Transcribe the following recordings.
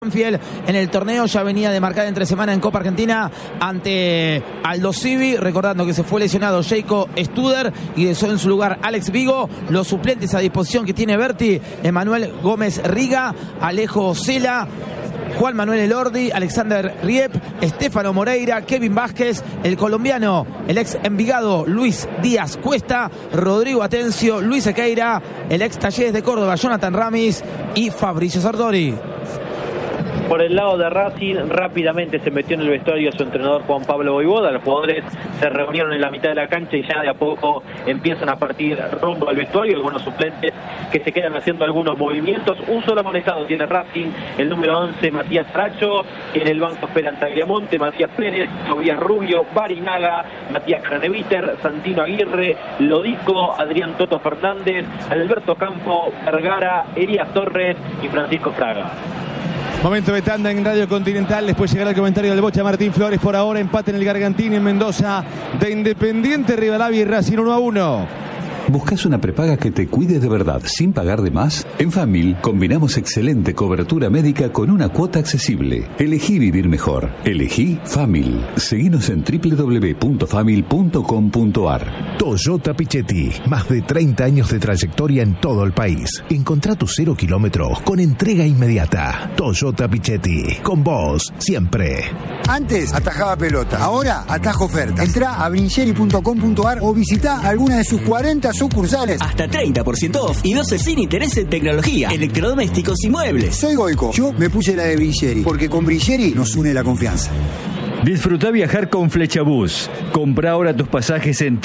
Banfield en el torneo. Ya venía de marcar entre semana en Copa Argentina ante Aldo Civi, recordando que se fue lesionado Jacob Studer y dejó en su lugar Alex Vigo. Los suplentes a disposición que tiene Berti: Emanuel Gómez Riga, Alejo Cela, Juan Manuel Elordi, Alexander Riep, Estefano Moreira, Kevin Vázquez, el colombiano, el ex Envigado Luis Díaz Cuesta, Rodrigo Atencio, Luis Sequeira, el ex Talleres de Córdoba Jonathan Ramis y Fabricio Sartori. Por el lado de Racing, rápidamente se metió en el vestuario su entrenador Juan Pablo Voivoda. Los jugadores se reunieron en la mitad de la cancha y ya de a poco empiezan a partir rumbo al vestuario. Algunos suplentes que se quedan haciendo algunos movimientos. Un solo amonestado tiene Racing, el número 11, Matías Aracho. En el banco esperan Tagliamonte, Matías Pérez, Tobias Rubio, Barinaga, Matías Craneviter, Santino Aguirre, Lodico, Adrián Toto Fernández, Alberto Campo, Vergara, Elías Torres y Francisco Fraga. Momento de tanda en Radio Continental. Después llegará el comentario del Bocha Martín Flores. Por ahora empate en el Gargantín en Mendoza de Independiente, Rivadavia y Racing 1-1. ¿Buscas una prepaga que te cuide de verdad sin pagar de más? En Famil combinamos excelente cobertura médica con una cuota accesible. Elegí vivir mejor. Elegí Famil. Seguinos en www.famil.com.ar. Toyota Pichetti. Más de 30 años de trayectoria en todo el país. Encontrá tu 0 kilómetros con entrega inmediata. Toyota Pichetti. Con vos, siempre. Antes atajaba pelota. Ahora atajo ofertas. Entrá a brincheri.com.ar o visitá alguna de sus 40 sucursales. Hasta 30% off y 12 sin interés en tecnología, electrodomésticos y muebles. Soy Goico. Yo me puse la de Brincheri, porque con Brincheri nos une la confianza. Disfruta viajar con Flechabús. Compra ahora tus pasajes en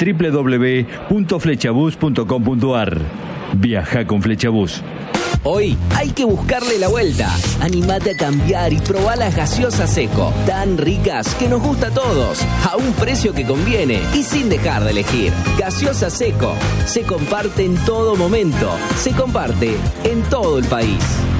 www.flechabús.com.ar. Viaja con Flechabús. Hoy hay que buscarle la vuelta. Animate a cambiar y probá las gaseosas Seco. Tan ricas que nos gusta a todos. A un precio que conviene y sin dejar de elegir. Gaseosa Seco. Se comparte en todo momento. Se comparte en todo el país.